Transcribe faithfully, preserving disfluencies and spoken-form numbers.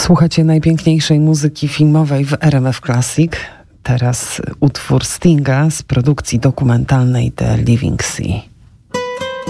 Słuchacie najpiękniejszej muzyki filmowej w R M F Classic. Teraz utwór Stinga z produkcji dokumentalnej The Living Sea.